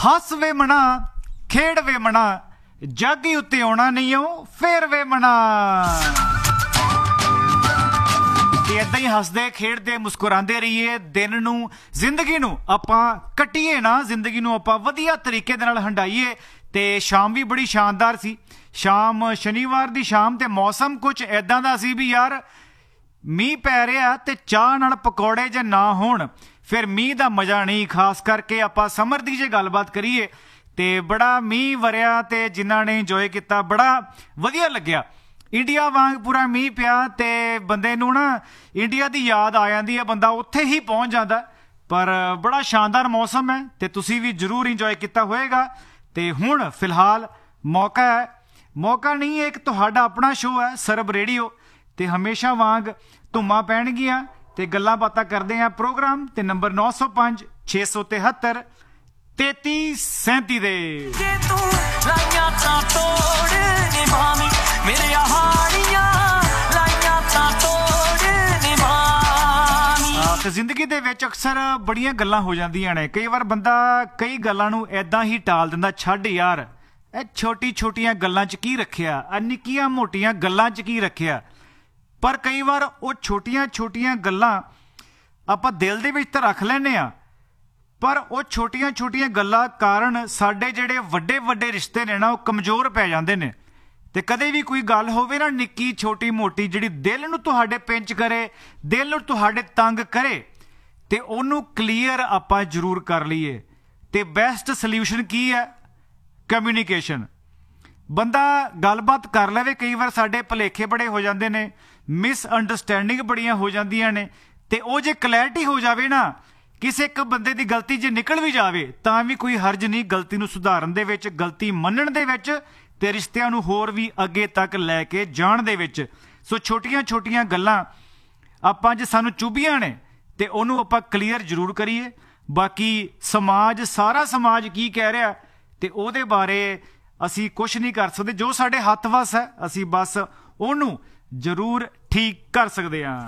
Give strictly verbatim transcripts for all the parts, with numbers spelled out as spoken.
हस वे मना खेड़ वे मना जग ही उत्ते आना नहीं हो फिर वे मना। इदा ही हसदे खेड़दे मुस्कुराते रहिए दिन नू जिंदगी नू आपां कट्टीए ना जिंदगी नू आपां वधिया तरीके दे नाल हंडाईए। ते शाम भी बड़ी शानदार सी शाम शनिवार दी शाम ते मौसम कुछ इदां दा सी भी यार मीह पै रहा ते चाह नाल पकौड़े जे ना होण फिर मीह दा मज़ा नहीं। खास करके आपां समर दी जे गलबात करिए ते बड़ा मीह वरिया ते जिन्हां ने इंजॉय किया बड़ा वधिया लग्या। इंडिया वांग पूरा मीह पिया ते बंदे नूं ना इंडिया दी याद आ जांदी है बंदा उत्थे ही पहुंच जांदा। पर बड़ा शानदार मौसम है ते तुसीं भी जरूर इंजॉय किया होएगा। ते हुण फिलहाल मौका है मौका नहीं है एक तुहाडा अपना शो है सरब रेडियो ते हमेशा वांग धुम्मां पैणगियां ते गल्लां बातां करदे आ प्रोग्राम ते नंबर नौ सौ पांच छे सौ तिहत्तर तेती सैंती दे। जिंदगी दे विच अक्सर बड़ियां गल्लां हो जांदियां ने कई बार बंदा कई गल्लां नूं ऐदां ही टाल दिंदा छड्ड यार ए छोटी छोटियां गल्लां च की रखिया आ निक्कियां मोटियां गल्लां च की रखिया। पर कई बार वो छोटियां छोटियां गल्लां आपां दिल दे विच तां रख लैंदे आ पर वो छोटियां छोटियां गल्लां कारण साडे जिहड़े वड्डे वड्डे रिश्ते ने ना वो कमज़ोर पै जांदे ने। ते कदे भी कोई गल होवे ना निक्की छोटी मोटी जिहड़ी दिल नूं तुहाडे पिंच करे दिल नूं तुहाडे तंग करे ते ओनू क्लीयर आपां जरूर कर लईए। ते बैस्ट सल्यूशन की है कम्यूनीकेशन। बंदा गलबात कर लवे कई बार साडे भुलेखे बड़े हो जांदे ने मिसअंडरस्टैंडिंग बड़ियां हो जांदियां ने ते ओ जे क्लैरिटी हो जावे ना किसी एक बंदे दी गलती जे निकल भी जावे तां भी कोई हर्ज नहीं गलती नूं सुधारन दे विच गलती मन्नण दे विच ते रिश्तिਆਂ ਨੂੰ ਹੋਰ ਵੀ ਅੱਗੇ ਤੱਕ ਲੈ ਕੇ ਜਾਣ ਦੇ ਵਿੱਚ। ਸੋ ਛੋਟੀਆਂ ਛੋਟੀਆਂ ਗੱਲਾਂ ਆਪਾਂ ਜੇ ਸਾਨੂੰ ਚੁੱਭੀਆਂ ਨੇ ਤੇ ਉਹਨੂੰ ਆਪਾਂ ਕਲੀਅਰ ਜ਼ਰੂਰ ਕਰੀਏ। ਬਾਕੀ ਸਮਾਜ ਸਾਰਾ ਸਮਾਜ ਕੀ ਕਹਿ ਰਿਹਾ ਤੇ ਉਹਦੇ ਬਾਰੇ ਅਸੀਂ ਕੁਝ ਨਹੀਂ ਕਰ ਸਕਦੇ ਜੋ ਸਾਡੇ ਹੱਥ ਵੱਸ ਹੈ ਅਸੀਂ ਬਸ ਉਹਨੂੰ ਜ਼ਰੂਰ ਠੀਕ ਕਰ ਸਕਦੇ ਹਾਂ।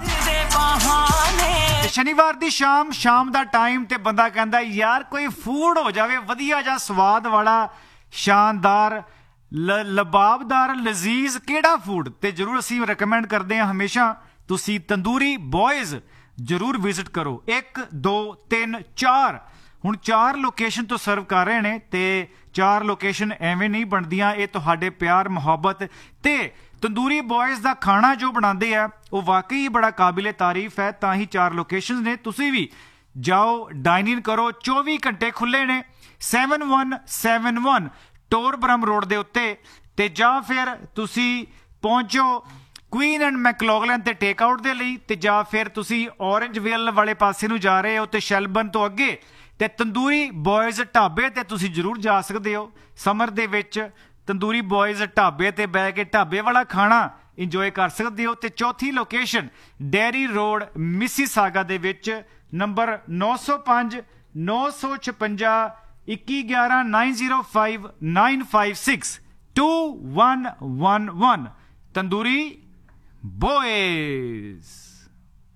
ਸ਼ਨੀਵਾਰ ਦੀ ਸ਼ਾਮ ਸ਼ਾਮ ਦਾ ਟਾਈਮ ਤੇ ਬੰਦਾ ਕਹਿੰਦਾ ਯਾਰ ਕੋਈ ਫੂਡ ਹੋ ਜਾਵੇ ਵਧੀਆ ਜਾਂ ਸਵਾਦ ਵਾਲਾ शानदार ल लबाबदार लजीज केड़ा फूड ते जरूर असी रिकमेंड करते हैं हमेशा तुसी तंदूरी बॉयज़ जरूर विजिट करो। एक दो तीन चार हुण चार लोकेशन तो सर्व कर रहे हैं ते चार लोकेशन एवें नहीं बनदियां ये तुहाडे प्यार मुहब्बत ते तंदूरी बॉयज़ दा खाना जो बनाते हैं वो वाकई बड़ा काबिले तारीफ है। तां ही चार लोकेशन ने तुसी भी जाओ डाइन इन करो चौबी घंटे खुले ने सैवन वन सैवन वन टोर ब्रह्म रोड के उत्ते ते जां फिर तुसी पहुंचो क्वीन एंड मैकलॉगलन ते टेक आउट दे लई ते जां फिर तुसी ऑरेंज वेल वाले पासे नूं जा रहे हो ते शैलबन तो अगे ते तंदूरी बॉयज़ ढाबे ते तुसी जरूर जा सकते हो। समर दे विच तंदूरी बॉयज़ ढाबे ते बैठ के ढाबे वाला खाना इंजॉय कर सकते हो। ते चौथी location dairy road Mississauga they which number नौ सौ पांच नौ सौ छपंजा इक्की ग्यारह nine zero five nine five six to one one one tandoori boys.